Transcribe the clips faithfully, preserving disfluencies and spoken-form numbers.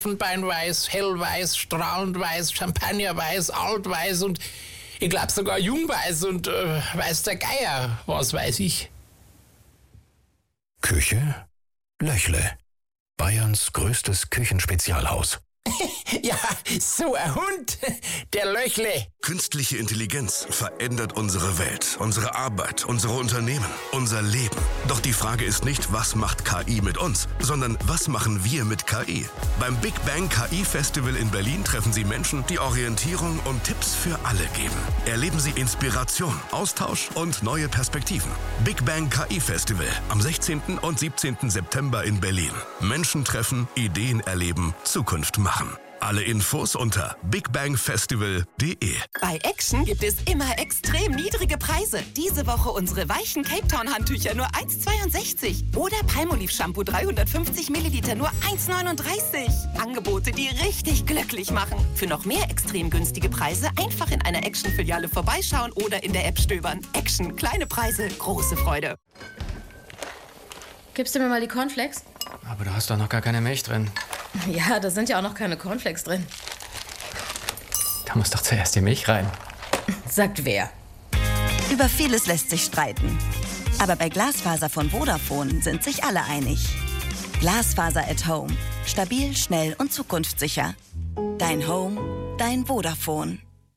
Elfenbeinweiß, hellweiß, strahlend weiß, champagnerweiß, altweiß und ich glaube sogar jungweiß und äh, weiß der Geier, was weiß ich. Küche Löchle. Bayerns größtes Küchenspezialhaus. Ja, so ein Hund, der Löchle. Künstliche Intelligenz verändert unsere Welt, unsere Arbeit, unsere Unternehmen, unser Leben. Doch die Frage ist nicht, was macht K I mit uns, sondern was machen wir mit K I? Beim Big Bang K I Festival in Berlin treffen Sie Menschen, die Orientierung und Tipps für alle geben. Erleben Sie Inspiration, Austausch und neue Perspektiven. Big Bang K I Festival am sechzehnten und siebzehnten September in Berlin. Menschen treffen, Ideen erleben, Zukunft machen. Alle Infos unter bigbangfestival punkt de. Bei Action gibt es immer extrem niedrige Preise. Diese Woche unsere weichen Cape Town Handtücher nur eins Komma zweiundsechzig. Oder Palmolive Shampoo dreihundertfünfzig Milliliter nur eins Komma neununddreißig. Angebote, die richtig glücklich machen. Für noch mehr extrem günstige Preise einfach in einer Action-Filiale vorbeischauen oder in der App stöbern. Action, kleine Preise, große Freude. Gibst du mir mal die Cornflakes? Aber da hast doch noch gar keine Milch drin. Ja, da sind ja auch noch keine Cornflakes drin. Da muss doch zuerst die Milch rein. Sagt wer? Über vieles lässt sich streiten. Aber bei Glasfaser von Vodafone sind sich alle einig. Glasfaser at Home. Stabil, schnell und zukunftssicher. Dein Home, dein Vodafone.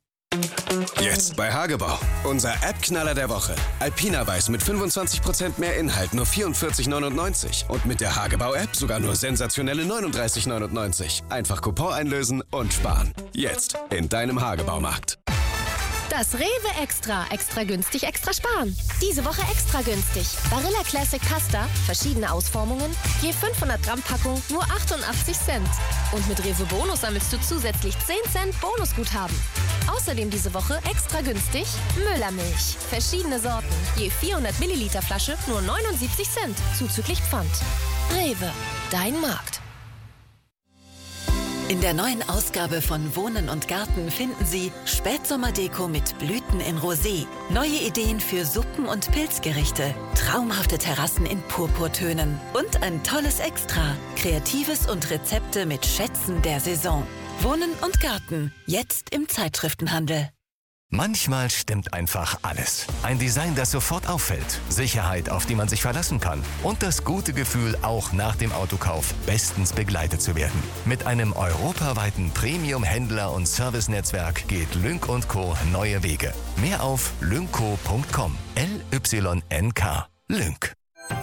Jetzt bei Hagebau. Unser App-Knaller der Woche. Alpina Weiß mit fünfundzwanzig Prozent mehr Inhalt, nur vierundvierzig neunundneunzig. Und mit der Hagebau-App sogar nur sensationelle neununddreißig neunundneunzig. Einfach Coupon einlösen und sparen. Jetzt in deinem Hagebaumarkt. Das Rewe Extra. Extra günstig, extra sparen. Diese Woche extra günstig. Barilla Classic Pasta, verschiedene Ausformungen, je fünfhundert Gramm Packung, nur achtundachtzig Cent. Und mit Rewe Bonus sammelst du zusätzlich zehn Cent Bonusguthaben. Außerdem diese Woche extra günstig Müllermilch. Verschiedene Sorten, je vierhundert Milliliter Flasche, nur neunundsiebzig Cent, zuzüglich Pfand. Rewe, dein Markt. In der neuen Ausgabe von Wohnen und Garten finden Sie Spätsommerdeko mit Blüten in Rosé, neue Ideen für Suppen und Pilzgerichte, traumhafte Terrassen in Purpurtönen und ein tolles Extra, Kreatives und Rezepte mit Schätzen der Saison. Wohnen und Garten, jetzt im Zeitschriftenhandel. Manchmal stimmt einfach alles. Ein Design, das sofort auffällt. Sicherheit, auf die man sich verlassen kann. Und das gute Gefühl, auch nach dem Autokauf bestens begleitet zu werden. Mit einem europaweiten Premium-Händler- und Servicenetzwerk geht Lynk und Co. neue Wege. Mehr auf lynco punkt com. L Y N K. Lynk.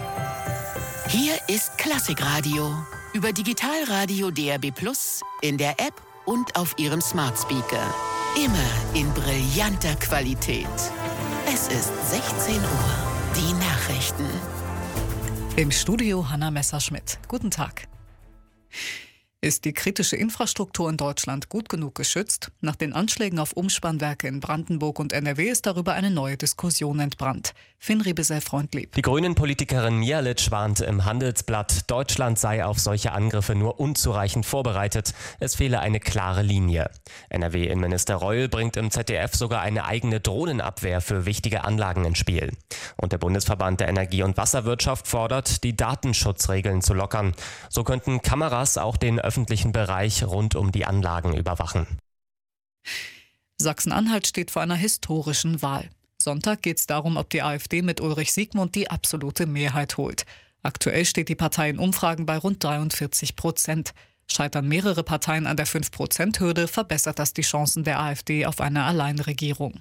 Hier ist Klassikradio. Über Digitalradio D A B Plus, in der App und auf Ihrem Smart Speaker. Immer in brillanter Qualität. Es ist sechzehn Uhr. Die Nachrichten. Im Studio Hanna Messerschmidt. Guten Tag. Ist die kritische Infrastruktur in Deutschland gut genug geschützt? Nach den Anschlägen auf Umspannwerke in Brandenburg und N R W ist darüber eine neue Diskussion entbrannt. Finn Riebesell-Freundlieb. Die Grünen-Politikerin Mihalic warnte im Handelsblatt, Deutschland sei auf solche Angriffe nur unzureichend vorbereitet. Es fehle eine klare Linie. N R W-Innenminister Reul bringt im Z D F sogar eine eigene Drohnenabwehr für wichtige Anlagen ins Spiel. Und der Bundesverband der Energie- und Wasserwirtschaft fordert, die Datenschutzregeln zu lockern. So könnten Kameras auch den öffentlichen Bereich rund um die Anlagen überwachen. Sachsen-Anhalt steht vor einer historischen Wahl. Sonntag geht es darum, ob die AfD mit Ulrich Siegmund die absolute Mehrheit holt. Aktuell steht die Partei in Umfragen bei rund dreiundvierzig Prozent. Scheitern mehrere Parteien an der fünf Prozent Hürde, verbessert das die Chancen der AfD auf eine Alleinregierung.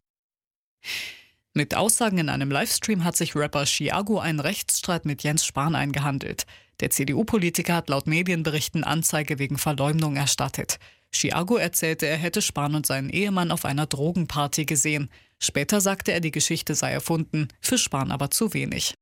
Mit Aussagen in einem Livestream hat sich Rapper Chiago einen Rechtsstreit mit Jens Spahn eingehandelt. Der C D U-Politiker hat laut Medienberichten Anzeige wegen Verleumdung erstattet. Chiago erzählte, er hätte Spahn und seinen Ehemann auf einer Drogenparty gesehen. Später sagte er, die Geschichte sei erfunden, für Spahn aber zu wenig.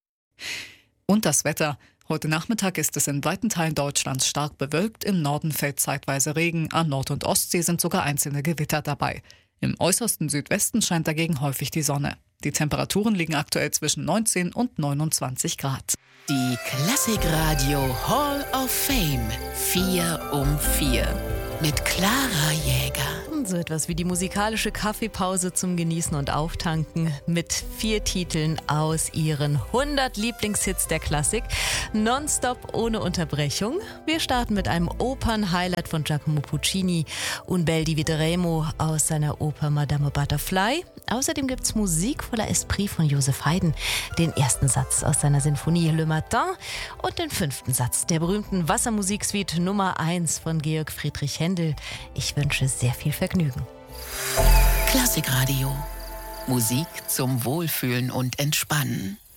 Und das Wetter. Heute Nachmittag ist es in weiten Teilen Deutschlands stark bewölkt, im Norden fällt zeitweise Regen, an Nord- und Ostsee sind sogar einzelne Gewitter dabei. Im äußersten Südwesten scheint dagegen häufig die Sonne. Die Temperaturen liegen aktuell zwischen neunzehn und neunundzwanzig Grad. Die Klassikradio Hall of Fame vier um vier mit Clara Jäger. So etwas wie die musikalische Kaffeepause zum Genießen und Auftanken mit vier Titeln aus ihren hundert Lieblingshits der Klassik. Nonstop, ohne Unterbrechung. Wir starten mit einem Opern-Highlight von Giacomo Puccini, Un bel di Vedremo aus seiner Oper Madame Butterfly. Außerdem gibt es Musik voller Esprit von Joseph Haydn, den ersten Satz aus seiner Sinfonie Le Matin und den fünften Satz der berühmten Wassermusiksuite Nummer eins von Georg Friedrich Händel. Ich wünsche sehr viel Vergnügen. Klassikradio. Musik zum Wohlfühlen und Entspannen.